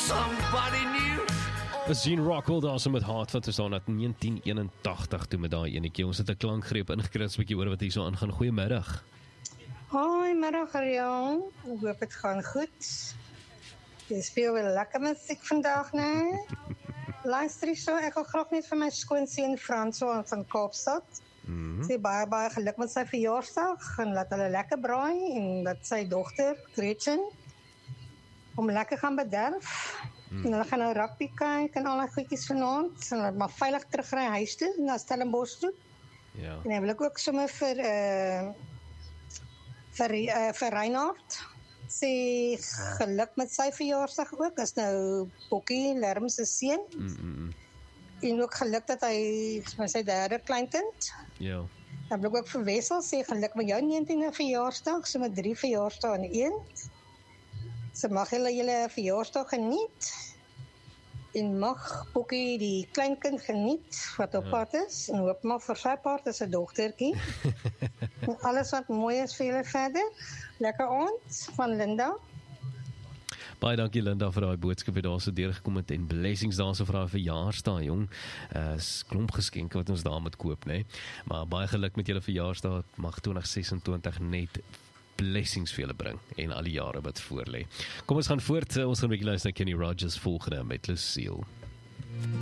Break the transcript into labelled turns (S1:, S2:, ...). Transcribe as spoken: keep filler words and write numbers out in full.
S1: somebody new.
S2: Is Gene Rockwell daar so met Hart wat is daar net negentien eenentagtig toe met daai enetjie. Ons het 'n klankgreep ingekry, 'n bietjie oor wat hier so aangaan. Goeiemiddag.
S3: Hoi, middag Rion. Ek hoop het gaan goed. Jy speel wel lekker musiek vandag, né? Luister eens so, ek wil graag net vir my skoonseun Franso van Kaapstad. Mm-hmm. Sê baie baie geluk met sy verjaarsdag en laat hulle lekker braai en dat sy dogter Gretchen om lekker gaan bederf. Mm. En hulle gaan nou rugby kyk en al die goedjies vanaand en hulle maar veilig terugry huis toe na Stellenbosch toe.
S2: Ja.
S3: En dan wil ek ook sommer vir uh, vir uh, vir Reinhard sê geluk met sy verjaarsdag ook. Is nou Bokkie Lerm se seun.
S2: Mm -mm.
S3: En ook geluk dat hy sy derde kleinkind.
S2: Ja.
S3: Dan wil ek ook vir Wessel sê geluk met jou negentiende verjaarsdag, so met drie verjaarsdae in een. So mag julle julle verjaarsdag geniet. En mag Bokkie die kleinkind geniet wat op pad is. En hoop maar vir sy part is 'n dogtertjie. En alles wat mooi is vir julle verder. Lekker aand van Linda.
S2: Baie dankie Linda vir daai boodskap wat daar so deurgekom het en blessings daar so vir haar verjaarsdag jong. Uh, is klomp geskenke wat ons daar moet koop, né? Maar baie geluk met julle verjaarsdag. Mag twintig sesentwintig net blessings vir julle bring en al die jare wat voor lê. Kom ons gaan voort. Ons gaan 'n bietjie luister na Kenny Rogers volgende met Lucille.